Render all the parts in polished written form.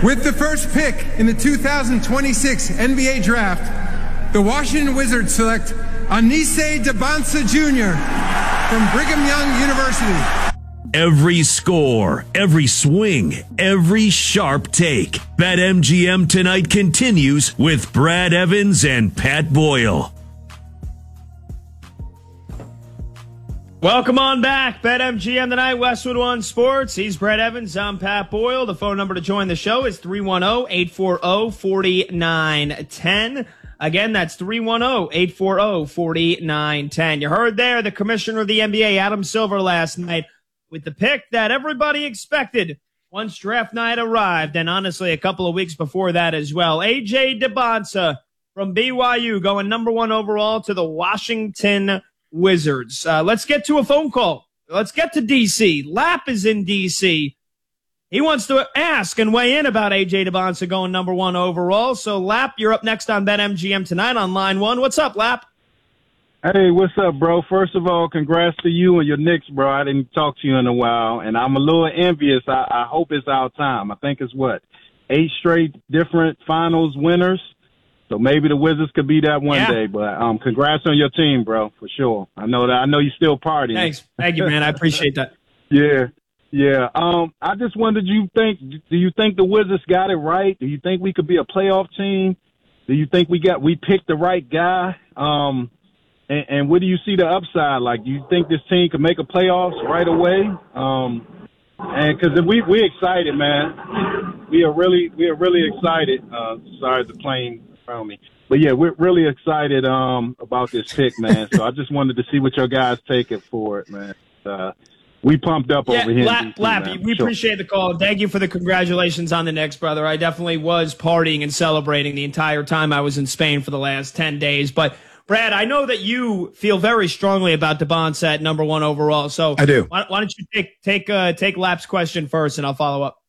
With the first pick in the 2026 NBA Draft, the Washington Wizards select Anise Debonsa Jr. from Brigham Young University. Every score, every swing, every sharp take. BetMGM tonight continues with Brad Evans and Pat Boyle. Welcome on back. BetMGM tonight, Westwood One Sports. He's Brad Evans. I'm Pat Boyle. The phone number to join the show is 310-840-4910. Again, that's 310-840-4910. You heard there the commissioner of the NBA, Adam Silver, last night with the pick that everybody expected once draft night arrived, and honestly a couple of weeks before that as well. A.J. Debonsa from BYU going number 1 overall to the Washington Wizards. Let's get to a phone call. Let's get to D.C. Lap is in D.C. He wants to ask and weigh in about A.J. Debonsa going number 1 overall. So, Lap, you're up next on BetMGM tonight on line 1. What's up, Lap? Hey, what's up, bro? First of all, congrats to you and your Knicks, bro. I didn't talk to you in a while, and I'm a little envious. I hope it's our time. I think it's 8 straight different finals winners. So maybe the Wizards could be that one day. But congrats on your team, bro, for sure. I know you're still partying. Thanks. Thank you, man. I appreciate that. Yeah. I just wondered, do you think the Wizards got it right? Do you think we could be a playoff team? Do you think we picked the right guy? And what do you see the upside like? Do you think this team could make a playoffs right away? And because we're excited, man. We are really excited. Sorry, the plane around me. But yeah, we're really excited about this pick, man. So I just wanted to see what your guys take it for it, man. We pumped up over here. Lappy, we appreciate the call. Thank you for the congratulations on the Knicks, brother. I definitely was partying and celebrating the entire time I was in Spain for the last 10 days. But, Brad, I know that you feel very strongly about Debonsa at number 1 overall. So I do. Why don't you take Lap's question first, and I'll follow up.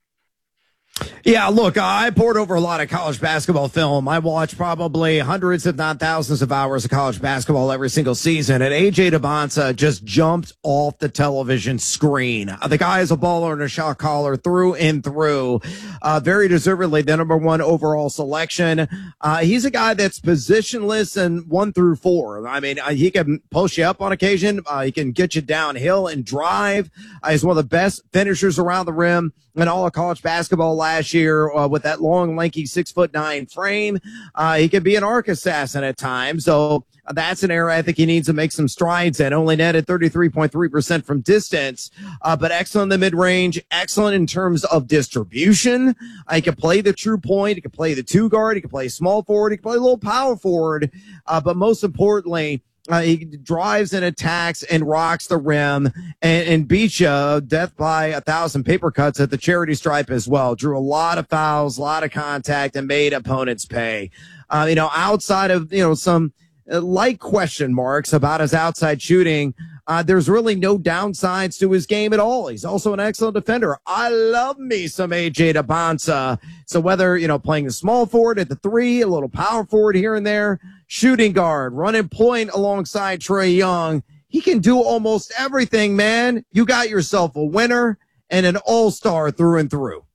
Yeah, look, I poured over a lot of college basketball film. I watched probably hundreds, if not thousands of hours of college basketball every single season. And A.J. Debonsa just jumped off the television screen. The guy is a baller and a shot caller through and through. Very deservedly the number 1 overall selection. He's a guy that's positionless in 1 through 4. I mean, he can post you up on occasion. He can get you downhill and drive. He's one of the best finishers around the rim in all of college basketball last year with that long, lanky 6'9" frame. He can be an arc assassin at times. So that's an area I think he needs to make some strides in. Only netted 33.3% from distance, but excellent in the mid-range, excellent in terms of distribution. He can play the true point. He can play the 2 guard. He can play small forward. He can play a little power forward. But most importantly, he drives and attacks and rocks the rim and beats you death by 1,000 paper cuts at the charity stripe as well. Drew a lot of fouls, a lot of contact, and made opponents pay. Outside of, some light question marks about his outside shooting, there's really no downsides to his game at all. He's also an excellent defender. I love me some A.J. Debonsa. So whether, playing a small forward at the 3, a little power forward here and there, shooting guard, running point alongside Trae Young, he can do almost everything, man. You got yourself a winner and an all-star through and through.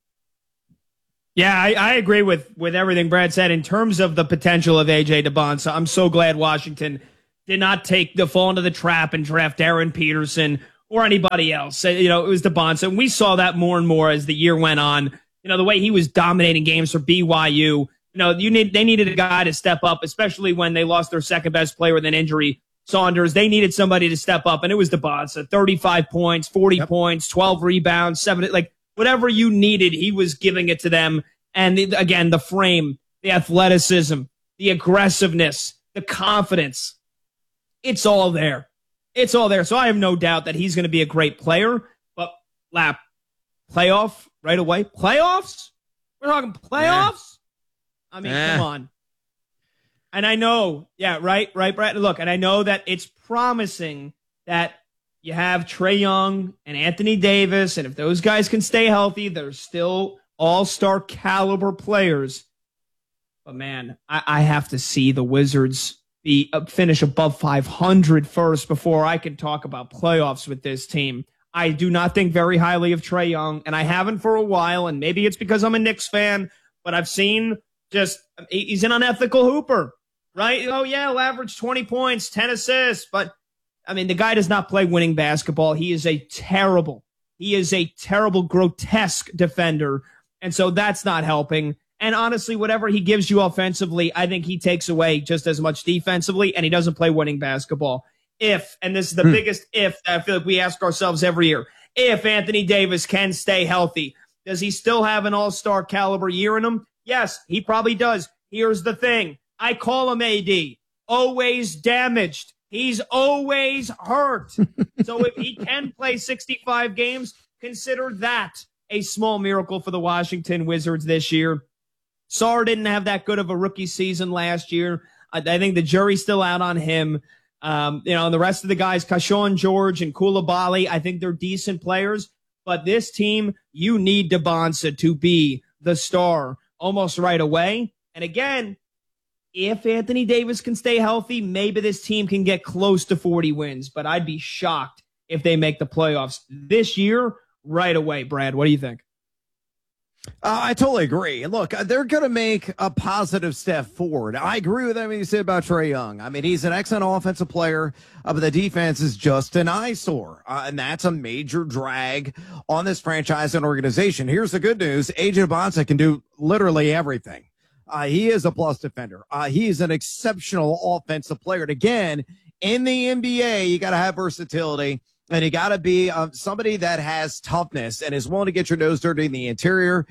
Yeah, I agree with everything Brad said in terms of the potential of A.J. Debonsa. I'm so glad Washington did not fall into the trap and draft Darren Peterson or anybody else. It was Debonsa. And we saw that more and more as the year went on. The way he was dominating games for BYU. They needed a guy to step up, especially when they lost their second best player with an injury, Saunders. They needed somebody to step up, and it was Debonsa. 35 points, 40 points, 12 rebounds, 7, whatever you needed, he was giving it to them. And again, the frame, the athleticism, the aggressiveness, the confidence, it's all there. It's all there. So I have no doubt that he's going to be a great player. But Lap, playoff right away? Playoffs? We're talking playoffs? I mean, come on. And I know, right, Brad. Look, and I know that it's promising that you have Trae Young and Anthony Davis, and if those guys can stay healthy, they're still all-star caliber players. But man, I have to see the Wizards finish above 500 first before I can talk about playoffs with this team. I do not think very highly of Trae Young, and I haven't for a while, and maybe it's because I'm a Knicks fan, but I've seen he's an unethical hooper, right? Oh, yeah, he'll average 20 points, 10 assists, but, I mean, the guy does not play winning basketball. He is a terrible, grotesque defender, and so that's not helping. And honestly, whatever he gives you offensively, I think he takes away just as much defensively, and he doesn't play winning basketball. If, and this is the biggest if I feel like we ask ourselves every year, if Anthony Davis can stay healthy, does he still have an all-star caliber year in him? Yes, he probably does. Here's the thing. I call him AD. Always damaged. He's always hurt. So if he can play 65 games, consider that a small miracle for the Washington Wizards this year. Sarr didn't have that good of a rookie season last year. I think the jury's still out on him. And the rest of the guys, Kashawn George and Koulibaly, I think they're decent players. But this team, you need Dembonsa to be the star almost right away. And again, if Anthony Davis can stay healthy, maybe this team can get close to 40 wins. But I'd be shocked if they make the playoffs this year right away. Brad, what do you think? I totally agree. Look, they're going to make a positive step forward. I agree with everything you said about Trae Young. I mean, he's an excellent offensive player, but the defense is just an eyesore. And that's a major drag on this franchise and organization. Here's the good news. AJ Dembonsa can do literally everything. He is a plus defender. He is an exceptional offensive player. And again, in the NBA, you got to have versatility. And you got to be somebody that has toughness and is willing to get your nose dirty in the interior,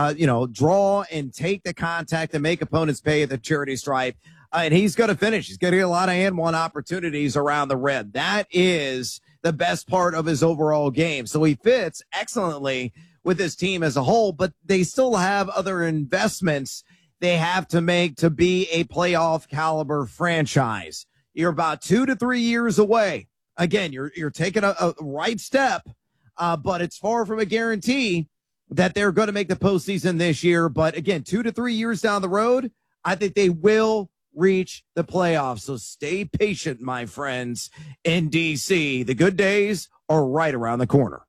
draw and take the contact and make opponents pay at the charity stripe. And he's going to finish. He's going to get a lot of and-one opportunities around the rim. That is the best part of his overall game. So he fits excellently with his team as a whole, but they still have other investments they have to make to be a playoff caliber franchise. You're about 2 to 3 years away. Again, you're taking a right step, but it's far from a guarantee that they're going to make the postseason this year. But again, 2 to 3 years down the road, I think they will reach the playoffs. So stay patient, my friends, in D.C. The good days are right around the corner.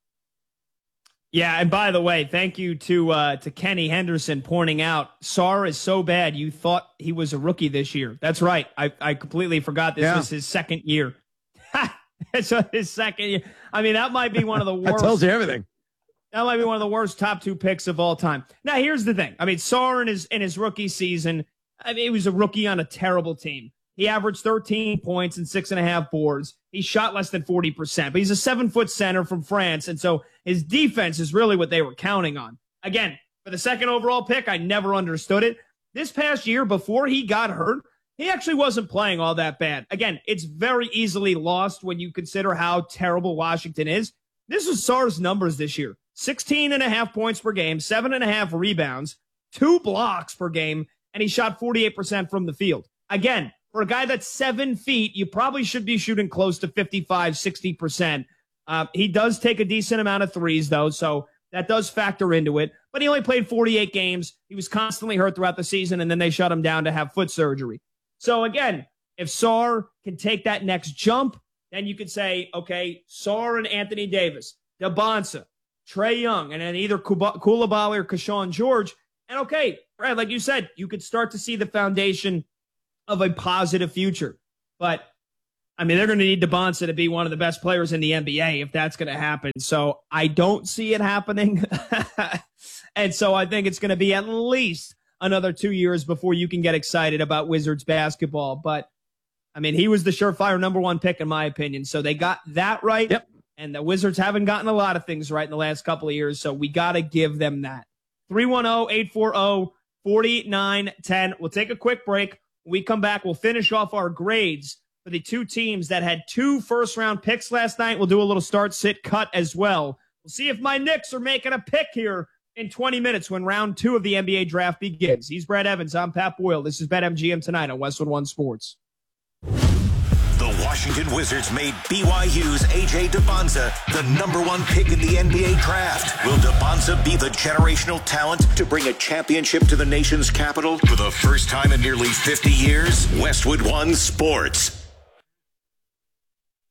Yeah, and by the way, thank you to Kenny Henderson pointing out Sarr is so bad you thought he was a rookie this year. That's right. I completely forgot this was his second year. It's his second year. I mean, that might be one of the worst. That tells you everything. That might be one of the worst top 2 picks of all time. Now, here's the thing. I mean, Sarr in his rookie season, I mean, he was a rookie on a terrible team. He averaged 13 points and 6.5 boards. He shot less than 40%, but he's a 7-foot center from France. And so his defense is really what they were counting on. Again, for the second overall pick, I never understood it. This past year, before he got hurt, he actually wasn't playing all that bad. Again, it's very easily lost when you consider how terrible Washington is. This was Sarr's numbers this year. 16.5 points per game, 7.5 rebounds, 2 blocks per game, and he shot 48% from the field. Again, for a guy that's 7 feet, you probably should be shooting close to 55, 60%. He does take a decent amount of threes, though, so that does factor into it. But he only played 48 games. He was constantly hurt throughout the season, and then they shut him down to have foot surgery. So again, if Sarr can take that next jump, then you could say, okay, Sarr and Anthony Davis, Dembonsa, Trae Young, and then either Koulibaly or Kashawn George. And okay, Brad, like you said, you could start to see the foundation of a positive future. But, I mean, they're going to need Dembonsa to be one of the best players in the NBA if that's going to happen. So I don't see it happening. And so I think it's going to be at least another 2 years before you can get excited about Wizards basketball. But, I mean, he was the surefire number 1 pick, in my opinion. So they got that right. Yep. And the Wizards haven't gotten a lot of things right in the last couple of years. So we got to give them that. 310-840-4910. We'll take a quick break. When we come back, we'll finish off our grades for the 2 teams that had 2 first-round picks last night. We'll do a little start, sit, cut as well. We'll see if my Knicks are making a pick here in 20 minutes when round 2 of the NBA draft begins. He's Brad Evans. I'm Pat Boyle. This is BetMGM Tonight on Westwood One Sports. The Washington Wizards made BYU's A.J. Dembonsa the number 1 pick in the NBA draft. Will Dembonsa be the generational talent to bring a championship to the nation's capital for the first time in nearly 50 years? Westwood One Sports.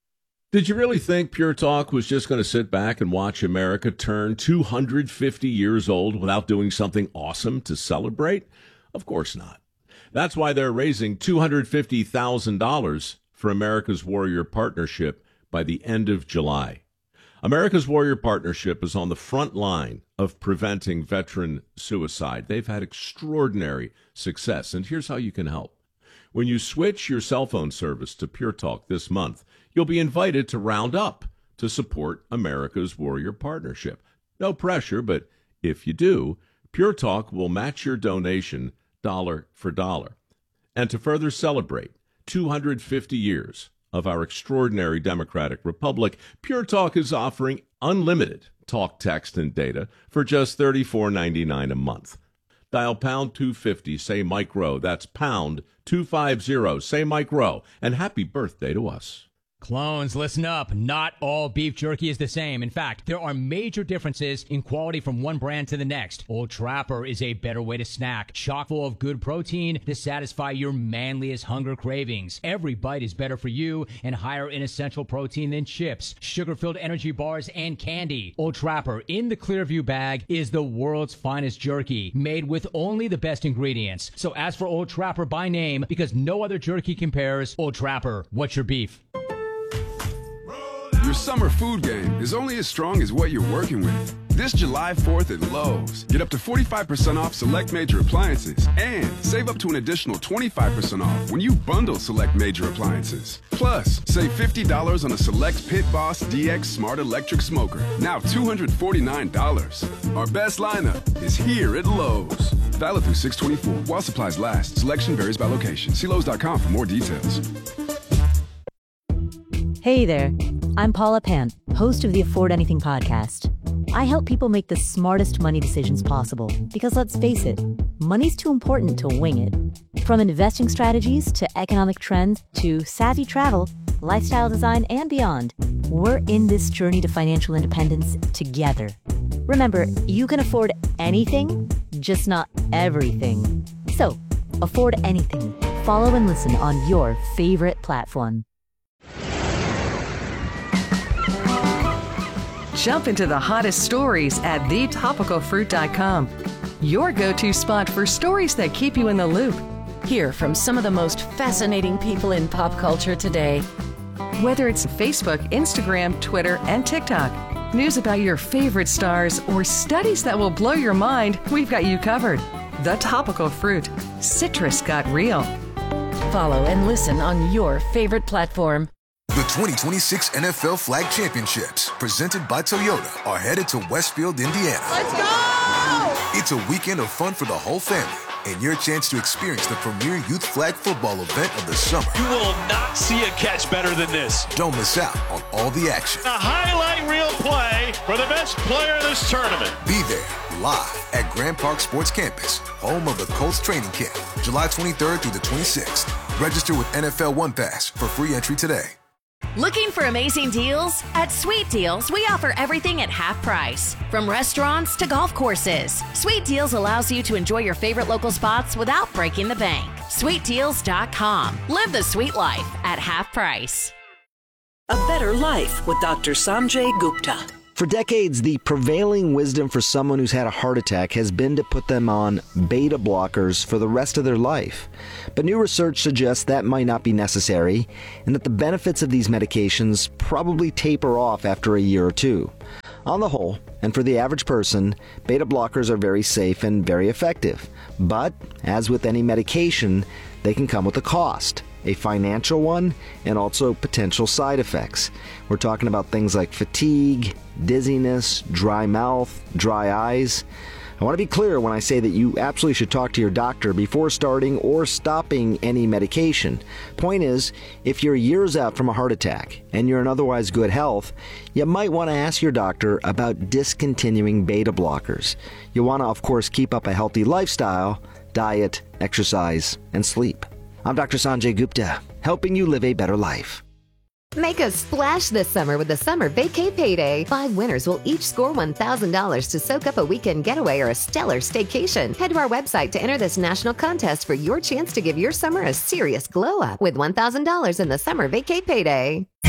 Did you really think Pure Talk was just going to sit back and watch America turn 250 years old without doing something awesome to celebrate? Of course not. That's why they're raising $250,000 for America's Warrior Partnership by the end of July. America's Warrior Partnership is on the front line of preventing veteran suicide. They've had extraordinary success, and here's how you can help. When you switch your cell phone service to Pure Talk this month, you'll be invited to round up to support America's Warrior Partnership. No pressure, but if you do, Pure Talk will match your donation dollar for dollar. And to further celebrate 250 years of our extraordinary democratic republic, Pure Talk is offering unlimited talk, text, and data for just $34.99 a month. Dial pound 250, say Mike Rowe. That's pound 250, say Mike Rowe. And happy birthday to us. Clones, listen up. Not all beef jerky is the same. In fact, there are major differences in quality from one brand to the next. Old Trapper is a better way to snack, chock full of good protein to satisfy your manliest hunger cravings. Every bite is better for you and higher in essential protein than chips, sugar-filled energy bars, and candy. Old Trapper in the Clearview bag is the world's finest jerky, made with only the best ingredients. So ask for Old Trapper by name because no other jerky compares. Old Trapper, what's your beef? Your summer food game is only as strong as what you're working with. This July 4th at Lowe's, get up to 45% off select major appliances and save up to an additional 25% off when you bundle select major appliances. Plus, save $50 on a select Pit Boss DX Smart Electric Smoker, now $249. Our best lineup is here at Lowe's. Valid through 6/24 while supplies last. Selection varies by location. See Lowe's.com for more details. Hey there, I'm Paula Pant, host of the Afford Anything podcast. I help people make the smartest money decisions possible because let's face it, money's too important to wing it. From investing strategies to economic trends to savvy travel, lifestyle design, and beyond, we're in this journey to financial independence together. Remember, you can afford anything, just not everything. So, afford anything. Follow and listen on your favorite platform. Jump into the hottest stories at thetopicalfruit.com. Your go-to spot for stories that keep you in the loop. Hear from some of the most fascinating people in pop culture today. Whether it's Facebook, Instagram, Twitter, and TikTok, news about your favorite stars, or studies that will blow your mind, we've got you covered. The Topical Fruit. Citrus got real. Follow and listen on your favorite platform. The 2026 NFL Flag Championships, presented by Toyota, are headed to Westfield, Indiana. Let's go! It's a weekend of fun for the whole family and your chance to experience the premier youth flag football event of the summer. You will not see a catch better than this. Don't miss out on all the action. A highlight reel play for the best player of this tournament. Be there live at Grand Park Sports Campus, home of the Colts training camp, July 23rd through the 26th. Register with NFL One Pass for free entry today. Looking for amazing deals? At Sweet Deals, we offer everything at half price. From restaurants to golf courses, Sweet Deals allows you to enjoy your favorite local spots without breaking the bank. SweetDeals.com. Live the sweet life at half price. A better life with Dr. Sanjay Gupta. For decades, the prevailing wisdom for someone who's had a heart attack has been to put them on beta blockers for the rest of their life. But new research suggests that might not be necessary, and that the benefits of these medications probably taper off after a year or two. On the whole, and for the average person, beta blockers are very safe and very effective. But, as with any medication, they can come with a cost. A financial one, and also potential side effects. We're talking about things like fatigue, dizziness, dry mouth, dry eyes. I want to be clear when I say that you absolutely should talk to your doctor before starting or stopping any medication. Point is, if you're years out from a heart attack and you're in otherwise good health, you might want to ask your doctor about discontinuing beta blockers. You want to, of course, keep up a healthy lifestyle, diet, exercise, and sleep. I'm Dr. Sanjay Gupta, helping you live a better life. Make a splash this summer with the Summer Vacay Payday. 5 winners will each score $1,000 to soak up a weekend getaway or a stellar staycation. Head to our website to enter this national contest for your chance to give your summer a serious glow up with $1,000 in the Summer Vacay Payday.